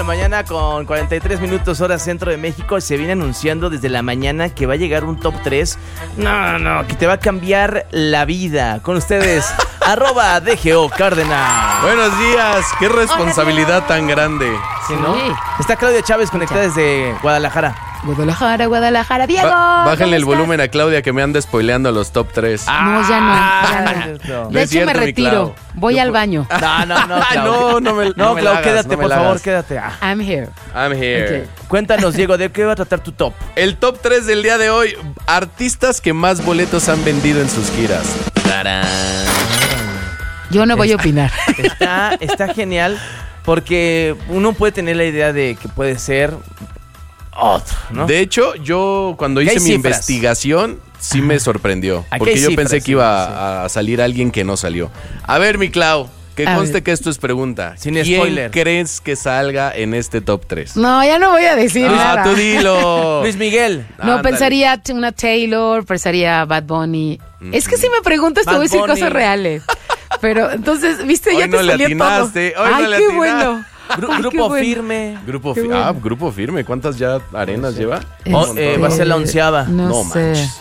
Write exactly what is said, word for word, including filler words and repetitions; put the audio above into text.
Mañana con cuarenta y tres minutos hora centro de México se viene anunciando desde la mañana que va a llegar un top tres. No, no, que te va a cambiar la vida. Con ustedes, arroba D G O Cárdenas. Buenos días, qué responsabilidad tan grande. ¿Sí, no? Sí. Está Claudia Chávez conectada desde Guadalajara. Guadalajara, Guadalajara, Diego. Ba- bájenle el volumen a Claudia que me anda spoileando los top tres. No, ya no, ya no. De hecho, me retiro. Voy al baño. No, no, no, Clau. no, no me No, no me Clau, la quédate, hagas, no me por la favor, hagas. quédate. Ah. I'm here. I'm here. Okay. Cuéntanos, Diego, ¿de qué va a tratar tu top? El top tres del día de hoy, artistas que más boletos han vendido en sus giras. ¡Tarán! Yo no voy a opinar. Está, está genial porque uno puede tener la idea de que puede ser otro, ¿no? De hecho, yo cuando ¿Qué hice hay mi cifras? investigación, sí me sorprendió. Aquí Porque hay yo cifras, pensé que sí, iba sí. a salir alguien que no salió. A ver, mi Clau, que A conste ver. que esto es pregunta. Sin ¿Quién spoiler. crees que salga en este top tres? No, ya no voy a decir Ah, nada. tú dilo. Luis Miguel. No, Ándale. pensaría t- una Taylor, pensaría Bad Bunny. Es que si me preguntas te Bad voy a decir Bunny. cosas reales. Pero entonces, viste, Hoy ya no te le salió atinaste, todo. hoy no Ay, le qué atinaste. bueno. Gru- Ay, qué grupo bueno. firme. Grupo, Qué fi- bueno. ah, grupo firme. ¿Cuántas ya arenas lleva? Oh, Este, eh, va a ser la onceava. No, No sé. manches.